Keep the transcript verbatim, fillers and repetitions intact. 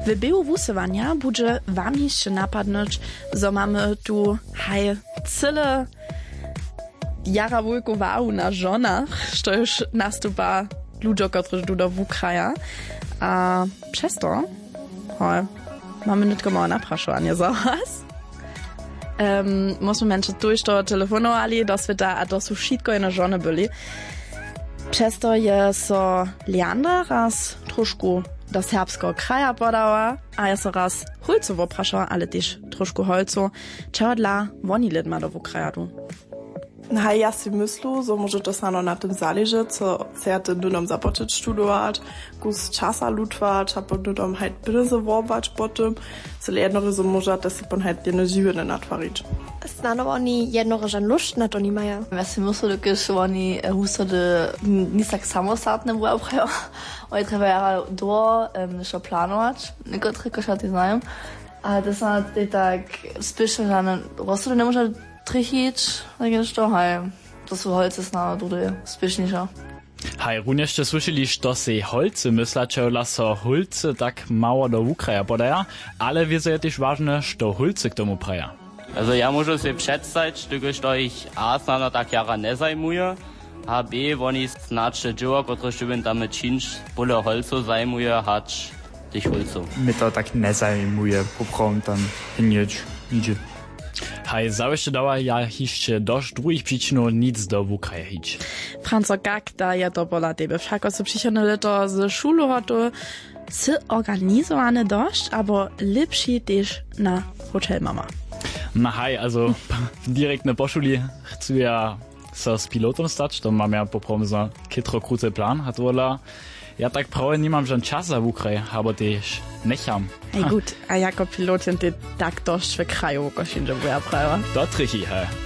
W biegu wusywania będzie wam jeszcze napadnąć, że mamy tu haj cyle jara wujku wału na żonach, što już nastupa ludzie, którzy tu do wukraja. A przez to hoj, mamy nitko małe napraszanie za was. Um, musimy męczyć tu, że telefonowali do świata, a to są wszystko jedne żony byli. Przez to je so Leandra raz troszkę do serbskiego kraja podała, a ja so raz holcu wopraszała, ale też troszkę holcu, czego dla woni lidma do wukraja tu. No, ja si myślę, że może to samo na tym zależy, co chcecie dudom zapocząć studiować, kus czasa lutwać, a potem halt bryzy wołać potem, co jedno razy może to si pon halt jedno żywe natwarić. Znano oni jedno razy lust na to nie mają. Ja si myślę, że oni husody nie tak samostatne wybrają, oni trzeba dużo jeszcze planować, niektóre koszty znają, ale to są tak spieszne, że rozsądy nie może trichić, tak jest to, hej, to są holce znane tutaj spieszniejsze. Hej, również słyszeli, że se holce myślacie, że holce tak mało do Ukraja podają, ale wiedzą je też ważne, że holce k tomu praja. Also ja muszę sobie przedstawić, że ich A znano tak jara nie zajmuje, a B, oni znaczy dzieło, które się tam czynsz, byle holcu zajmuje, hać tych holców. My to tak nie zajmuje, poprawom tam nie idzie. Hej, zawieszcze dała ja jeszcze dość drugich przyczynów nic do Ukraja hić. Franco, jak da je to pola tebe? Wszako so przychodne leto z szulu hotu sy organizowane dość, albo lepszy też na hotel mama. Na hej, also direkt na poszuli chcę ja so z pilotem stać, to mam ja poprawom za kitro krótki plan, hat wola. Ja tak prawie nie mam żadnego czasu w Ukrainie, ale też nie mam. Ej, gut, a jako pilotin ty tak dość w kraju, wo się nie boja prawa. To trichy, hej.